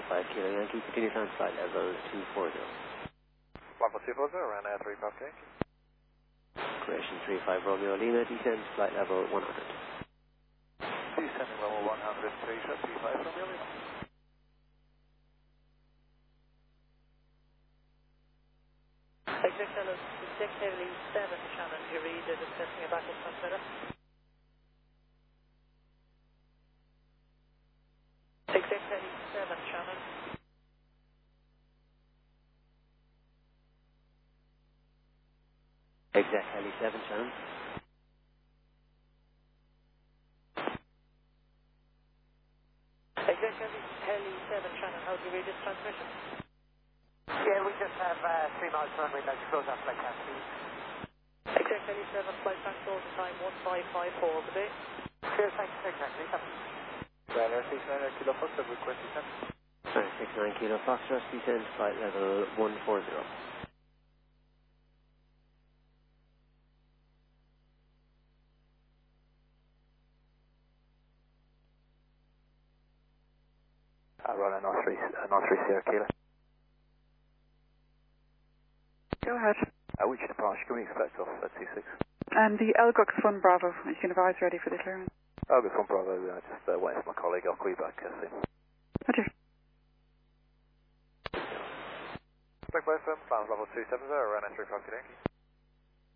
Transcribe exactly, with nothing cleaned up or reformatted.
five Kilo Yankee, continue climb flight level two forty. one four two four zero, around air three five Yankee. Croatian three five Romeo Lima, descends flight level one hundred. Descending level one hundred, three five Romeo Lima. Exec Heavily seven, Shannon, you read uh, discussing a backup transmitter. Exec Heavily seven, Shannon. Exec Heli seven, Shannon. Exec Heli seven, Shannon, how do you read this transmission? Yeah, we just have uh, three miles per runway, let's close our flight path, please. Exec Heli seven, flight path close time one five five four, good day. Clear, thanks, exactly. Well, air six nine Kilo Foxtrot, request descent. Air six nine Kilo Foxtrot, descends flight level one forty. Uh, run an R three, an R three Sierra Kilo. Go ahead. Uh, which departure can we expect off at two six? And the Elgox one Bravo, you can advise ready for the clearance. I'll go from Bravo, uh, just uh, waiting for my colleague, I'll call you back uh, soon. Roger. Back by firm, plan level two seven zero, around air three five Yankee.